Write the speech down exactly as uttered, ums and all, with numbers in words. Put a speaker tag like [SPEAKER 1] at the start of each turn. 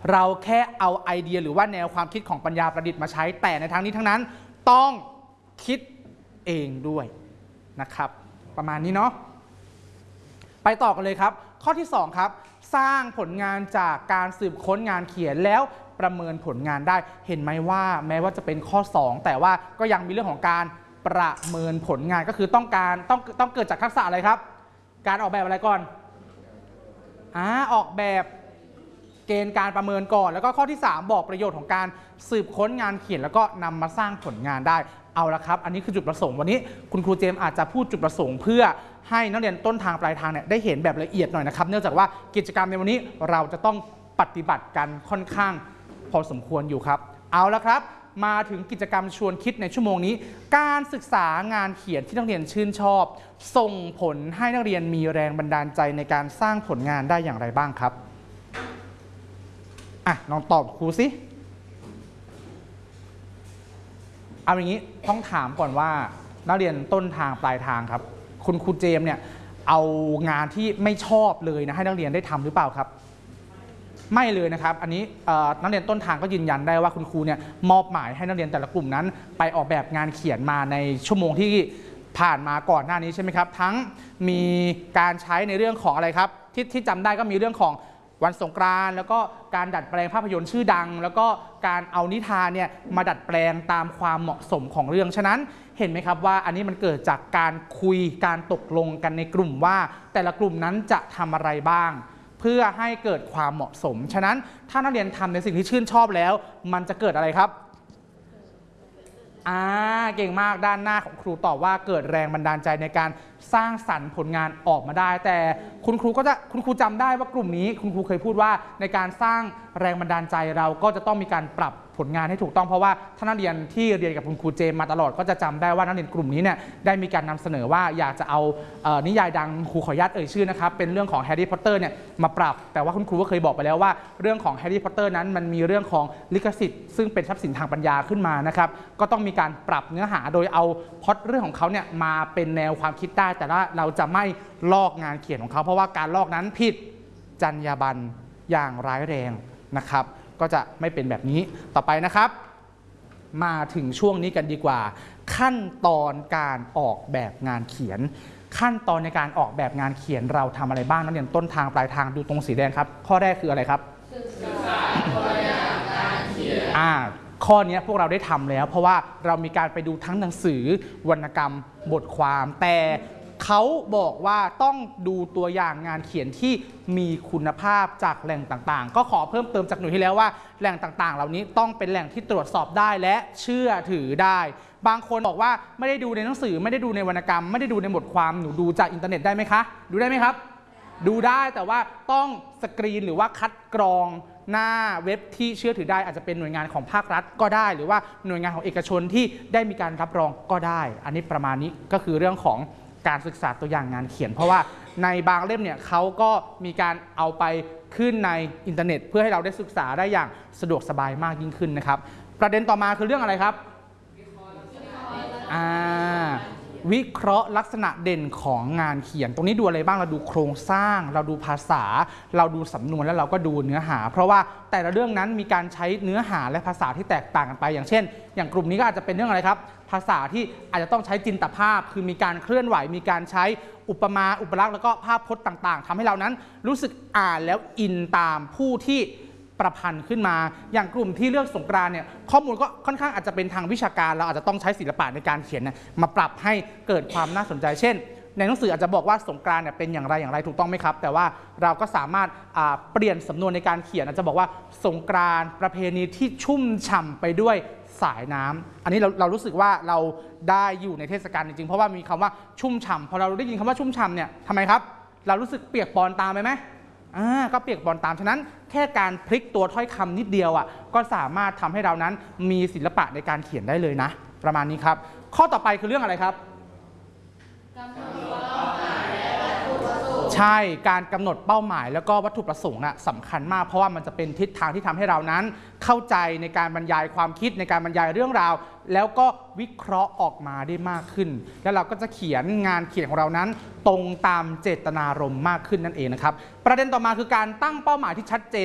[SPEAKER 1] เราแค่เอาไอเดียหรือว่าแนวความคิดของปัญญาประดิษฐ์มาใช้แต่ในทางนี้ทั้งนั้นต้องคิดเองด้วยนะครับประมาณนี้เนาะไปต่อกันเลยครับข้อที่สองครับสร้างผลงานจากการสืบค้นงานเขียนแล้วประเมินผลงานได้เห็นไหมว่าแม้ว่าจะเป็นข้อสองแต่ว่าก็ยังมีเรื่องของการประเมินผลงานก็คือต้องการต้องต้องเกิดจากทักษะอะไรครับการออกแบบอะไรก่อนอ่าออกแบบเกณฑ์การประเมินก่อนแล้วก็ข้อที่สามบอกประโยชน์ของการสืบค้นงานเขียนแล้วก็นำมาสร้างผลงานได้เอาละครับอันนี้คือจุดประสงค์วันนี้คุณครูเจมส์อาจจะพูดจุดประสงค์เพื่อให้นักเรียนต้นทางปลายทางเนี่ยได้เห็นแบบละเอียดหน่อยนะครับเนื่องจากว่ากิจกรรมในวันนี้เราจะต้องปฏิบัติกันค่อนข้างพอสมควรอยู่ครับเอาละครับมาถึงกิจกรรมชวนคิดในชั่วโมงนี้การศึกษางานเขียนที่นักเรียนชื่นชอบส่งผลให้นักเรียนมีแรงบันดาลใจในการสร้างผลงานได้อย่างไรบ้างครับอ่ะลองตอบครูสิเอาอย่างนี้ต้องถามก่อนว่านักเรียนต้นทางปลายทางครับคุณครูเจมส์เนี่ยเอางานที่ไม่ชอบเลยนะให้นักเรียนได้ทำหรือเปล่าครับไม่เลยนะครับอันนี้นักเรียนต้นทางก็ยืนยันได้ว่าคุณครูเนี่ยมอบหมายให้นักเรียนแต่ละกลุ่มนั้นไปออกแบบงานเขียนมาในชั่วโมงที่ผ่านมาก่อนหน้านี้ใช่ไหมครับทั้งมีการใช้ในเรื่องของอะไรครับที่ที่จำได้ก็มีเรื่องของวันสงกรานต์แล้วก็การดัดแปลงภาพยนตร์ชื่อดังแล้วก็การเอานิทานเนี่ยมาดัดแปลงตามความเหมาะสมของเรื่องฉะนั้นเห็นไหมครับว่าอันนี้มันเกิดจากการคุยการตกลงกันในกลุ่มว่าแต่ละกลุ่มนั้นจะทำอะไรบ้างเพื่อให้เกิดความเหมาะสมฉะนั้นถ้านักเรียนทำในสิ่งที่ชื่นชอบแล้วมันจะเกิดอะไรครับอ่าเก่งมากด้านหน้าของครูตอบว่าเกิดแรงบันดาลใจในการสร้างสรรค์ผลงานออกมาได้แต่คุณครูก็จะคุณครูจำได้ว่ากลุ่มนี้คุณครูเคยพูดว่าในการสร้างแรงบันดาลใจเราก็จะต้องมีการปรับผลงานให้ถูกต้องเพราะว่าถ้านักเรียนที่เรียนกับคุณครูเจมมาตลอดก็จะจำได้ว่านักเรียนกลุ่มนี้เนี่ยได้มีการนำเสนอว่าอยากจะเอาเอ่อนิยายดังครูขออนุญาตเอ่ยชื่อนะครับเป็นเรื่องของแฮร์รี่พอตเตอร์เนี่ยมาปรับแต่ว่าคุณครูก็เคยบอกไปแล้วว่าเรื่องของแฮร์รี่พอตเตอร์นั้นมันมีเรื่องของลิขสิทธิ์ซึ่งเป็นทรัพย์สินทางปัญญาขึ้นมานะครับก็ต้องมีการปรับเนื้อหาโดยเอาพล็อตเรื่องของเขาเนี่ยมาเป็นแนวความคิดได้แต่ว่าเราจะไม่ลอกงานเขียนของเขาเพราะว่าการลอกนั้นผิดจรรยาบรรณอย่างร้ายแรงนะครับก็จะไม่เป็นแบบนี้ต่อไปนะครับมาถึงช่วงนี้กันดีกว่าขั้นตอนการออกแบบงานเขียนขั้นตอนในการออกแบบงานเขียนเราทำอะไรบ้างนักเรียนต้นทางปลายทางดูตรงสีแดงครับข้อแรกคืออะไรครับศึกษาตัวอย่างงานเขียนอ่าข้อนี้พวกเราได้ทำแล้วเพราะว่าเรามีการไปดูทั้งหนังสือวรรณกรรมบทความแต่เขาบอกว่าต้องดูตัวอย่างงานเขียนที่มีคุณภาพจากแหล่งต่างๆก็ขอเพิ่มเติมจากหน่วยที่แล้วว่าแหล่งต่างๆเหล่านี้ต้องเป็นแหล่งที่ตรวจสอบได้และเชื่อถือได้บางคนบอกว่าไม่ได้ดูในหนังสือไม่ได้ดูในวรรณกรรมไม่ได้ดูในบทความหนูดูจากอินเทอร์เน็ตได้ไหมคะดูได้ไหมครับดูได้แต่ว่าต้องสกรีนหรือว่าคัดกรองหน้าเว็บที่เชื่อถือได้อาจจะเป็นหน่วยงานของภาครัฐก็ได้หรือว่าหน่วยงานของเอกชนที่ได้มีการรับรองก็ได้อันนี้ประมาณนี้ก็คือเรื่องของการศึกษาตัวอย่างงานเขียนเพราะว่าในบางเล่มเนี่ยเขาก็มีการเอาไปขึ้นในอินเทอร์เน็ตเพื่อให้เราได้ศึกษาได้อย่างสะดวกสบายมากยิ่งขึ้นนะครับประเด็นต่อมาคือเรื่องอะไรครับอ่าวิเคราะห์ลักษณะเด่นของงานเขียนตรงนี้ดูอะไรบ้างเราดูโครงสร้างเราดูภาษาเราดูสำนวนแล้วเราก็ดูเนื้อหาเพราะว่าแต่ละเรื่องนั้นมีการใช้เนื้อหาและภาษาที่แตกต่างกันไปอย่างเช่นอย่างกลุ่มนี้ก็อาจจะเป็นเรื่องอะไรครับภาษาที่อาจจะต้องใช้จินตภาพคือมีการเคลื่อนไหวมีการใช้อุปมาอุปลักษณ์แล้วก็ภาพพจน์ต่างๆทำให้เรานั้นรู้สึกอ่านแล้วอินตามผู้ที่ประพันธ์ขึ้นมาอย่างกลุ่มที่เลือกสงกรานต์เนี่ยข้อมูลก็ค่อนข้างอาจจะเป็นทางวิชาการเราอาจจะต้องใช้ศิลปะในการเขียนมาปรับให้เกิดความน่าสนใจเช่นในหนังสืออาจจะบอกว่าสงกรานต์เนี่ยเป็นอย่างไรอย่างไรถูกต้องไหมครับแต่ว่าเราก็สามารถเปลี่ยนสำนวนในการเขียนอาจจะบอกว่าสงกรานต์ประเพณีที่ชุ่มฉ่ำไปด้วยสายน้ำอันนี้เราเรารู้สึกว่าเราได้อยู่ในเทศกาลจริงๆเพราะว่ามีคำว่าชุ่มฉ่ำพอเราได้ยินคำว่าชุ่มฉ่ำเนี่ยทำไมครับเรารู้สึกเปียกปอนตามไปไหมอ่าก็เปียกปอนตามฉะนั้นแค่การพลิกตัวถ้อยคำนิดเดียวอ่ะก็สามารถทำให้เรานั้นมีศิลปะในการเขียนได้เลยนะประมาณนี้ครับข้อต่อไปคือเรื่องอะไรครับใช่การกำหนดเป้าหมายแล้วก็วัตถุประสงค์น่ะสำคัญมากเพราะว่ามันจะเป็นทิศทางที่ทำให้เรานั้นเข้าใจในการบรรยายความคิดในการบรรยายเรื่องราวแล้วก็วิเคราะห์ออกมาได้มากขึ้นแล้วเราก็จะเขียนงานเขียนของเรานั้นตรงตามเจตนารมณ์มากขึ้นนั่นเองนะครับประเด็นต่อมาคือการตั้งเป้าหมายที่ชัดเจน